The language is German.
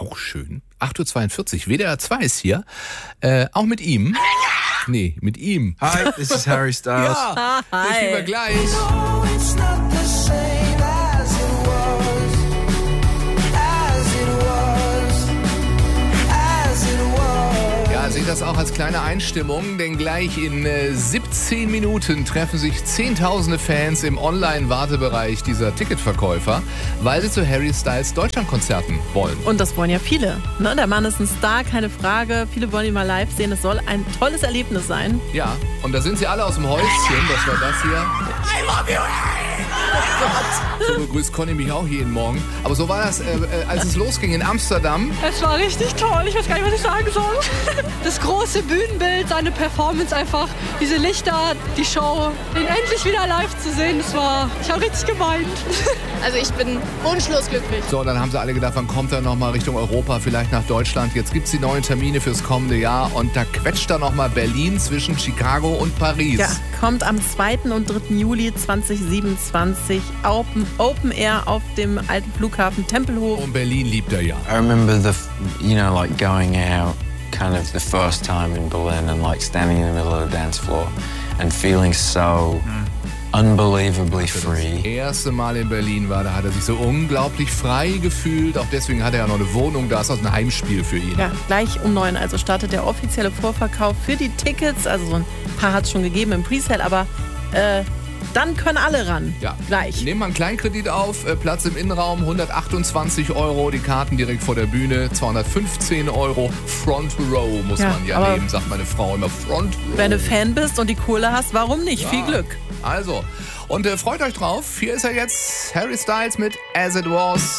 Auch schön. 8:42 Uhr, WDR 2 ist hier. Auch mit ihm. Nee, mit ihm. Hi, this is Harry Styles. Ja, das spielen wir gleich. Seht das auch als kleine Einstimmung, denn gleich in 17 Minuten treffen sich Zehntausende Fans im Online-Wartebereich dieser Ticketverkäufer, weil sie zu Harry Styles Deutschlandkonzerten wollen. Und das wollen ja viele. Ne? Der Mann ist ein Star, keine Frage. Viele wollen ihn mal live sehen. Es soll ein tolles Erlebnis sein. Ja, und da sind sie alle aus dem Häuschen. Das war das hier. I love you, Harry! So begrüßt Conny mich auch jeden Morgen. Aber so war das, als es losging in Amsterdam. Es war richtig toll. Ich weiß gar nicht, was ich sagen soll. Das große Bühnenbild, seine Performance einfach, diese Lichter, die Show, ihn endlich wieder live zu sehen, ich habe richtig geweint. Also ich bin wunschlos glücklich. So, und dann haben sie alle gedacht, wann kommt er nochmal Richtung Europa, vielleicht nach Deutschland. Jetzt gibt es die neuen Termine fürs kommende Jahr und da quetscht er nochmal Berlin zwischen Chicago und Paris. Ja, kommt am 2. und 3. Juli 2027 Open Air auf dem alten Flughafen Tempelhof. Und Berlin liebt er ja. I remember like going out kind of the first time in Berlin and like standing in the middle of the dance floor and feeling so unbelievably free. Das erste Mal in Berlin war, da hat er sich so unglaublich frei gefühlt. Auch deswegen hat er ja noch eine Wohnung, da ist das ein Heimspiel für ihn. Ja, gleich um 9 also startet der offizielle Vorverkauf für die Tickets. Also so ein paar hat es schon gegeben im Presale, aber dann können alle ran. Ja, gleich. Nehmen wir einen Kleinkredit auf, Platz im Innenraum 128 €, die Karten direkt vor der Bühne 215 €. Front Row muss man ja nehmen, sagt meine Frau immer. Front Row. Wenn du Fan bist und die Kohle hast, warum nicht? Ja. Viel Glück. Also, und freut euch drauf. Hier ist er jetzt, Harry Styles mit As It Was.